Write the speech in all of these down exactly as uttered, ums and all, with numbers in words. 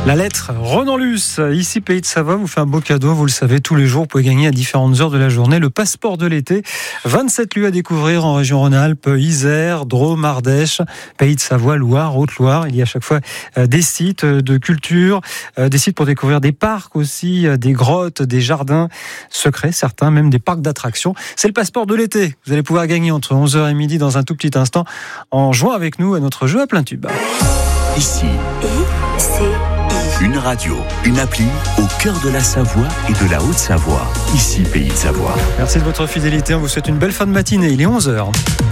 La lettre Ronan Luce, ici Pays de Savoie, vous fait un beau cadeau, vous le savez, tous les jours, vous pouvez gagner à différentes heures de la journée le passeport de l'été. vingt-sept lieux à découvrir en région Rhône-Alpes, Isère, Drôme, Ardèche, Pays de Savoie, Loire, Haute-Loire. Il y a à chaque fois des sites de culture, des sites pour découvrir des parcs aussi, des grottes, des jardins secrets, certains, même des parcs d'attractions. C'est le passeport de l'été. Vous allez pouvoir gagner entre onze heures et midi dans un tout petit instant en jouant avec nous à notre jeu à plein tube. Ici, I, C, I. Une radio, une appli au cœur de la Savoie et de la Haute-Savoie. Ici, Pays de Savoie. Merci de votre fidélité. On vous souhaite une belle fin de matinée. Il est onze heures.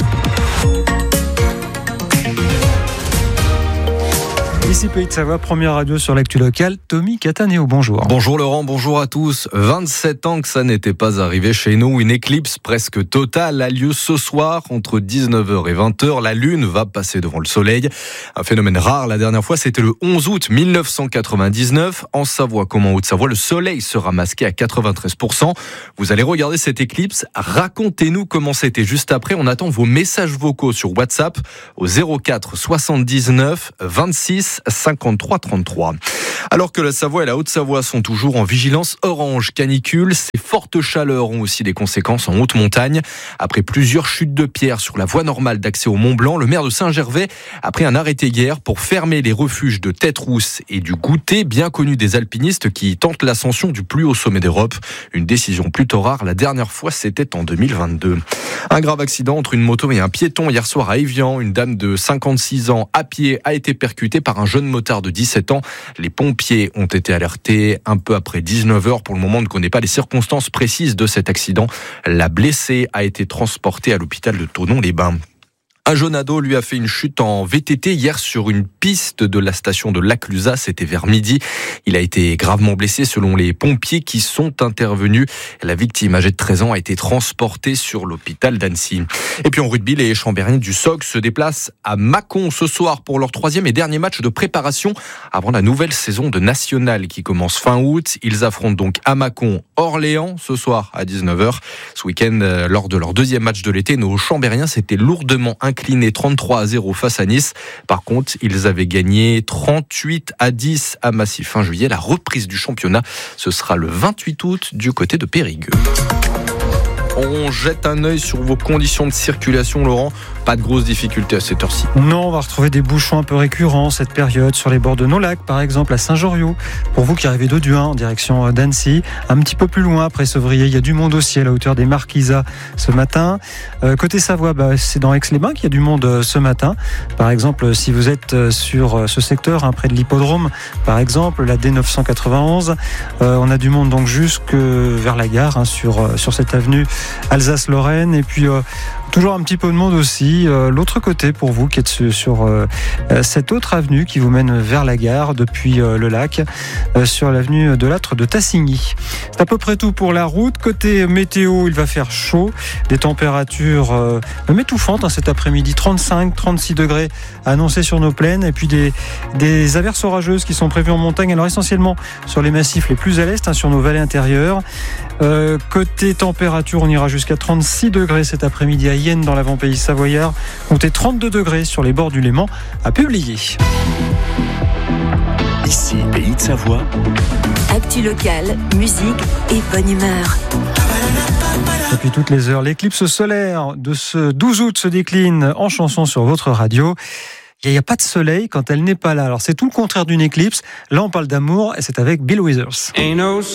Ici Pays de Savoie, première radio sur l'actu locale. Tommy Catanéo, bonjour. Bonjour Laurent, bonjour à tous. vingt-sept ans que ça n'était pas arrivé chez nous. Une éclipse presque totale a lieu ce soir entre dix-neuf heures et vingt heures. La lune va passer devant le soleil. Un phénomène rare. La dernière fois, c'était le onze août mille neuf cent quatre-vingt-dix-neuf. En Savoie comme en Haute-Savoie, le soleil sera masqué à quatre-vingt-treize pour cent. Vous allez regarder cette éclipse. Racontez-nous comment c'était juste après. On attend vos messages vocaux sur WhatsApp au zéro quatre soixante-dix-neuf vingt-six cinquante-trois trente-trois. Alors que la Savoie et la Haute-Savoie sont toujours en vigilance orange canicule, ces fortes chaleurs ont aussi des conséquences en haute montagne. Après plusieurs chutes de pierres sur la voie normale d'accès au Mont Blanc, le maire de Saint-Gervais a pris un arrêté hier pour fermer les refuges de Tête-Rousse et du Goûter, bien connus des alpinistes qui tentent l'ascension du plus haut sommet d'Europe. Une décision plutôt rare. La dernière fois, c'était en deux mille vingt-deux. Un grave accident entre une moto et un piéton hier soir à Évian. Une dame de cinquante-six ans à pied a été percutée par un jeune motard de dix-sept ans. Les pompiers ont été alertés un peu après dix-neuf heures. Pour le moment, on ne connaît pas les circonstances précises de cet accident. La blessée a été transportée à l'hôpital de Thonon-les-Bains. Un jeune ado lui a fait une chute en V T T hier sur une piste de la station de Laclusaz, c'était vers midi. Il a été gravement blessé selon les pompiers qui sont intervenus. La victime, âgée de treize ans, a été transportée sur l'hôpital d'Annecy. Et puis en rugby, les Chambériens du S O C se déplacent à Mâcon ce soir pour leur troisième et dernier match de préparation avant la nouvelle saison de National qui commence fin août. Ils affrontent donc à Mâcon Orléans ce soir à dix-neuf heures. Ce week-end, lors de leur deuxième match de l'été, nos Chambériens s'étaient lourdement inclinés incliné trente-trois à zéro face à Nice. Par contre, ils avaient gagné trente-huit à dix à Massy fin juillet. La reprise du championnat, ce sera le vingt-huit août du côté de Périgueux. On jette un œil sur vos conditions de circulation, Laurent. Pas de grosses difficultés à cette heure-ci. Non, on va retrouver des bouchons un peu récurrents cette période sur les bords de nos lacs, par exemple à Saint-Joriot. Pour vous qui arrivez d'Auduin en direction d'Annecy, un petit peu plus loin après Sevrier, il y a du monde aussi à la hauteur des Marquisas ce matin. Euh, côté Savoie, bah, c'est dans Aix-les-Bains qu'il y a du monde euh, ce matin. Par exemple, si vous êtes euh, sur euh, ce secteur, hein, près de l'hippodrome, par exemple, la D neuf cent quatre-vingt-onze, euh, on a du monde donc jusque vers la gare, hein, sur, euh, sur cette avenue Alsace-Lorraine. Et puis euh, toujours un petit peu de monde aussi euh, l'autre côté pour vous qui êtes sur, sur euh, cette autre avenue qui vous mène vers la gare depuis euh, le lac, euh, sur l'avenue de Lattre de Tassigny. C'est à peu près tout pour la route. Côté météo, il va faire chaud, des températures euh, même étouffantes, hein, cet après-midi, trente-cinq à trente-six degrés annoncés sur nos plaines, et puis des, des averses orageuses qui sont prévues en montagne, alors essentiellement sur les massifs les plus à l'est, hein, sur nos vallées intérieures. Euh, côté température, on ira jusqu'à trente-six degrés cet après-midi à Yenne dans l'avant-pays savoyard. Comptez trente-deux degrés sur les bords du Léman à Publier. Ici, Pays de Savoie. Actu locale, musique et bonne humeur. Et puis toutes les heures, l'éclipse solaire de ce douze août se décline en chanson sur votre radio. Il n'y a pas de soleil quand elle n'est pas là. Alors c'est tout le contraire d'une éclipse. Là on parle d'amour et c'est avec Bill Withers. Ain't no